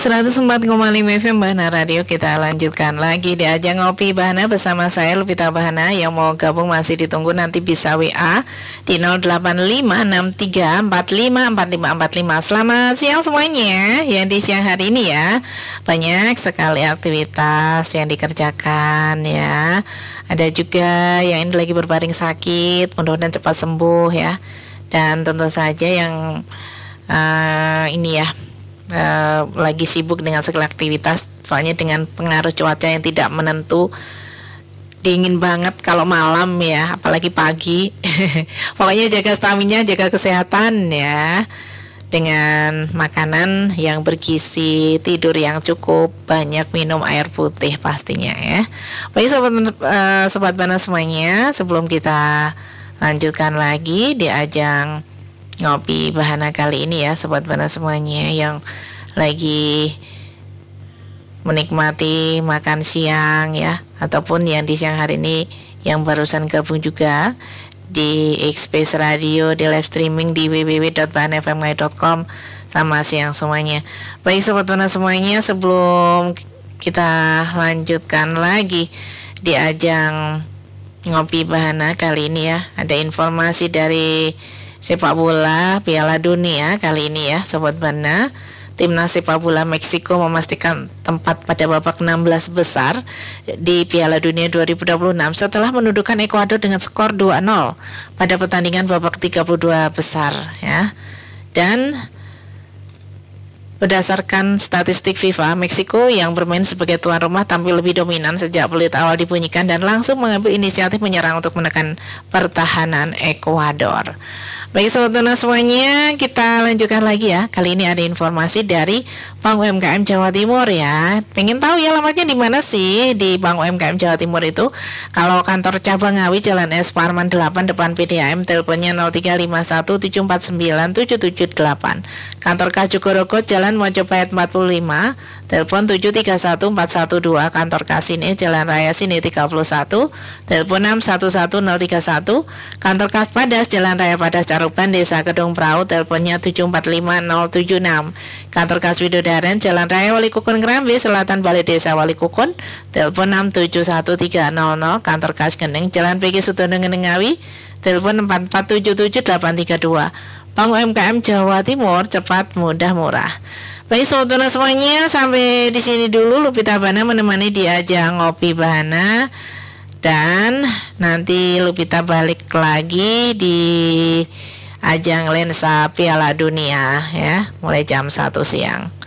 104,5 FM Bahana Radio. Kita lanjutkan lagi di ajang ngopi Bahana bersama saya Lupita Bahana. Yang mau gabung masih ditunggu, nanti bisa WA di 085634545545. Selamat siang semuanya. Yang di siang hari ini ya, banyak sekali aktivitas yang dikerjakan ya. Ada juga yang ini lagi berbaring sakit, mudah-mudahan cepat sembuh ya. Dan tentu saja yang ini ya, lagi sibuk dengan segala aktivitas, soalnya dengan pengaruh cuaca yang tidak menentu, dingin banget kalau malam ya, apalagi pagi. Pokoknya jaga stamina, jaga kesehatan ya, dengan makanan yang bergizi, tidur yang cukup, banyak minum air putih pastinya ya. Baik sobat Bana semuanya, sebelum kita lanjutkan lagi di ajang ngopi Bahana kali ini ya, sobat Bana semuanya yang lagi menikmati makan siang ya, ataupun yang di siang hari ini yang barusan gabung juga di X-Space Radio, di live streaming di www.bahanfmi.com. Sama siang semuanya. Baik sobat Bana semuanya, sebelum kita lanjutkan lagi di ajang ngopi Bahana kali ini ya, ada informasi dari sepak bola Piala Dunia kali ini ya, sobat Bana. Timnas sepak bola Meksiko memastikan tempat pada babak 16 besar di Piala Dunia 2026 setelah menundukkan Ekuador dengan skor 2-0 pada pertandingan babak 32 besar ya. Dan berdasarkan statistik FIFA, Meksiko yang bermain sebagai tuan rumah tampil lebih dominan sejak peluit awal dibunyikan dan langsung mengambil inisiatif menyerang untuk menekan pertahanan Ekuador. Baik sobat Bana semuanya, kita lanjutkan lagi ya. Kali ini ada informasi dari Bank UMKM Jawa Timur ya. Pengen tahu ya alamatnya di mana sih di Bank UMKM Jawa Timur itu? Kalau kantor cabang Ngawi Jalan S Parman 8 depan PDAM, teleponnya 0351749778. Kantor Kas Jogorogo Jalan Mojopahit 45, telepon 731412. Kantor Kasine Jalan Raya Sini 31, telepon 611031. Kantor Kas Padas Jalan Raya Padas Caruban Desa Kedung Prau, teleponnya 745076. Kantor Kas Widodaren Jalan Raya Wali Kukun Ngrambe Selatan Balai Desa Wali Kukun, telepon 671300. Kantor Kas Geneng Jalan PG Sutono Ngeneng Ngawi, telepon 4477832. Bank UMKM Jawa Timur, cepat, mudah, murah. Baik sobat Bana semuanya, sampai di sini dulu Lupita Bana menemani di ajang ngopi Bahana. Dan nanti Lupita balik lagi di ajang lensa Piala Dunia ya, mulai jam 1 siang.